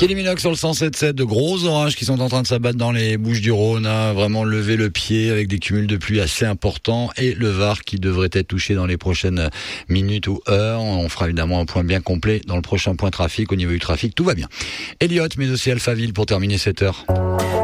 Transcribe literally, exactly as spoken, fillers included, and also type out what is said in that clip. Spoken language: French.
Kylie Minogue sur le cent sept sept, de gros orages qui sont en train de s'abattre dans les Bouches-du-Rhône, hein, vraiment lever le pied avec des cumuls de pluie assez importants, et le Var qui devrait être touché dans les prochaines minutes ou heures. On fera évidemment un point bien complet dans le prochain point trafic. Au niveau du trafic, tout va bien. Elliott, mais aussi Alphaville pour terminer cette heure.